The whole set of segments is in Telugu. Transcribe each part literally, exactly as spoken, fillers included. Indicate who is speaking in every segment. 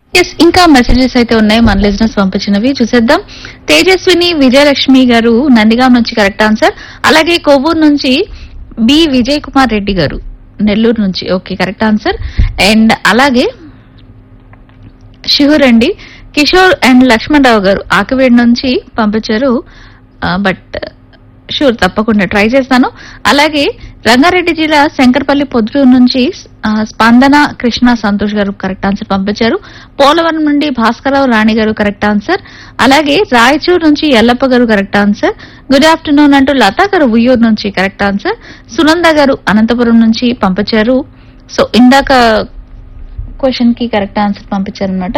Speaker 1: ఎస్ ఇంకా మెసేజెస్ అయితే ఉన్నాయి మన లిజనర్స్ పంపించినవి చూసేద్దాం. తేజస్విని విజయలక్ష్మి గారు నందిగాం నుంచి కరెక్ట్ ఆన్సర్. అలాగే కోవూరు నుంచి బి విజయ్ కుమార్ రెడ్డి గారు నెల్లూరు నుంచి ఓకే కరెక్ట్ ఆన్సర్. అండ్ అలాగే షిహూర్ అండి కిషోర్ అండ్ లక్ష్మణ్ రావు గారు ఆకివేడి నుంచి పంపించారు. బట్ షూర్ తప్పకుండా ట్రై చేస్తాను. అలాగే రంగారెడ్డి జిల్లా శంకర్పల్లి పొద్దుటూరు నుంచి ఆ, స్పందన కృష్ణ సంతోష్ గారు కరెక్ట్ ఆన్సర్ పంపించారు. పోలవరం నుండి భాస్కరరావు రాణి గారు కరెక్ట్ ఆన్సర్. అలాగే రాయచూర్ నుంచి ఎల్లప్ప గారు కరెక్ట్ ఆన్సర్. గుడ్ ఆఫ్టర్నూన్ అంటూ లతా గారు ఉయ్యూరు నుంచి కరెక్ట్ ఆన్సర్. సునంద గారు అనంతపురం నుంచి పంపించారు. సో ఇందాక క్వశ్చన్ కి కరెక్ట్ ఆన్సర్ పంపించారు అనమాట.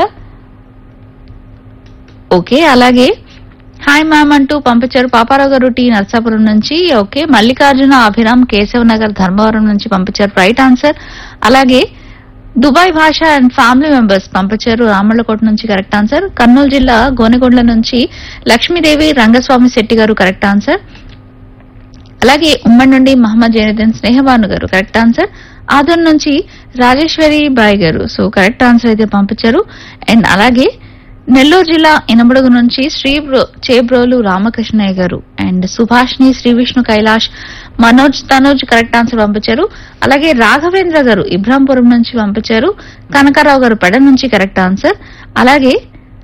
Speaker 1: ఓకే అలాగే హాయ్ మ్యామ్ అంటూ పంపించారు పాపారావు గారు టీ నర్సాపురం నుంచి. ఓకే మల్లికార్జున అభిరామ్ కేశవ్ నగర్ ధర్మవరం నుంచి పంపించారు రైట్ ఆన్సర్. అలాగే దుబాయ్ భాష అండ్ ఫ్యామిలీ మెంబర్స్ పంపించారు రామళ్ళకోట నుంచి కరెక్ట్ ఆన్సర్. కర్నూలు జిల్లా గోనెగొండ్ల నుంచి లక్ష్మీదేవి రంగస్వామి శెట్టి గారు కరెక్ట్ ఆన్సర్. అలాగే ఉమ్మడి నుండి మహమ్మద్ జైనుద్దీన్ స్నేహబాను గారు కరెక్ట్ ఆన్సర్. ఆదూర్ నుంచి రాజేశ్వరి బాయ్ గారు సో కరెక్ట్ ఆన్సర్ అయితే పంపించారు. అండ్ అలాగే నెల్లూరు జిల్లా ఇనమడుగు నుంచి శ్రీ చేబ్రోలు రామకృష్ణయ్య గారు and Subhashini Shri Vishnu Kailash Manoj Tanoj correct answer పంపించారు. అలాగే రాఘవేంద్ర గారు ఇబ్రాంపురం నుంచి పంపించారు. కనకారావు గారు పెడ నుంచి కరెక్ట్ ఆన్సర్. అలాగే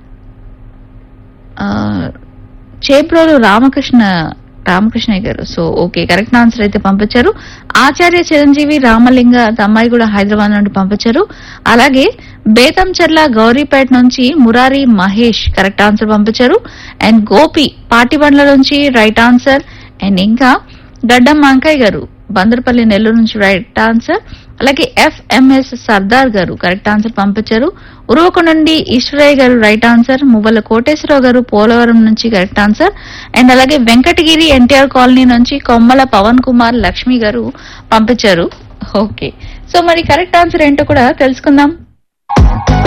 Speaker 1: చేబ్రోలు రామకృష్ణ రామకృష్ణయ్య గారు సో ఓకే కరెక్ట్ ఆన్సర్ అయితే పంపించారు. ఆచార్య చిరంజీవి రామలింగ దమ్మాయి కూడా హైదరాబాద్ నుండి పంపించారు. అలాగే బేతంచెర్ల గౌరీపేట నుంచి మురారి మహేష్ కరెక్ట్ ఆన్సర్ పంపించారు. అండ్ గోపి పాటిబండ్ల నుంచి రైట్ ఆన్సర్. అండ్ ఇంకా గడ్డం మాంకయ్య గారు బందరపల్లి నెల్లూరు నుంచి రైట్ ఆన్సర్. అలాగే ఎఫ్ఎంఎస్ సర్దార్ గారు కరెక్ట్ ఆన్సర్ పంపించారు. ఉరువకు నుండి ఈశ్వరయ్య గారు రైట్ ఆన్సర్. మువ్వల కోటేశ్వరరావు గారు పోలవరం నుంచి కరెక్ట్ ఆన్సర్. అండ్ అలాగే వెంకటగిరి ఎన్టీఆర్ కాలనీ నుంచి కొమ్మల పవన్ కుమార్ లక్ష్మి గారు పంపించారు. ఓకే సో మరి కరెక్ట్ ఆన్సర్ ఏంటో కూడా తెలుసుకుందాం.